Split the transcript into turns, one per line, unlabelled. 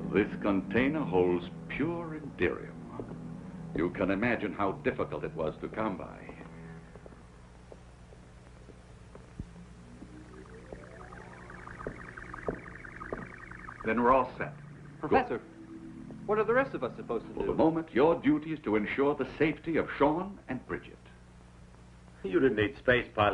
This container holds pure Indirium. You can imagine how difficult it was to come by. Then we're all set.
Professor, what are the rest of us supposed to do?
For the moment, your duty is to ensure the safety of Sean and Bridget.
You didn't need space pilot.